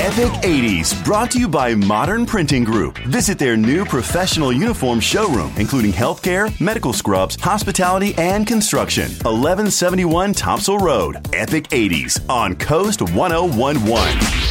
Epic 80s, brought to you by Modern Printing Group. Visit their new professional uniform showroom, including healthcare, medical scrubs, hospitality, and construction. 1171 Topsail Road. Epic 80s on Coast 1011.